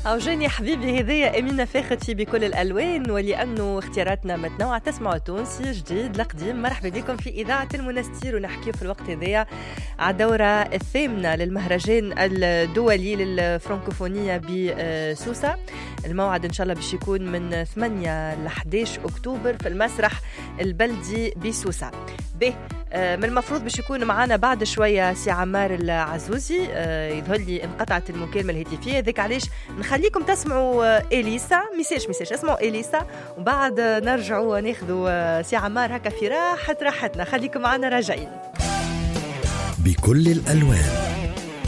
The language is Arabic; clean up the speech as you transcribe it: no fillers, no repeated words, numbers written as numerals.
عوجاني حبيبي هذايا أمينة فاخد في بكل الألوان، ولأنه اختياراتنا متنوعة. تسمعوا تونسي جديد لقديم. مرحبا بكم في إذاعة المنستير، ونحكي في الوقت هذايا على الدورة الثامنة للمهرجان الدولي للفرنكوفونية بسوسة. الموعد إن شاء الله باش يكون من 8 ل 11 أكتوبر في المسرح البلدي بسوسة. من المفروض باش يكون معنا بعد شوية سي عمار العزوزي. يظهر لي انقطعت المكالمة الهاتفية، ذيك علاش نخليكم تسمعوا إليسا. ميساج اسمعوا إليسا، وبعد نرجعوا ناخذوا سي عمار هكا في راحتنا. خليكم معنا راجعين بكل الألوان.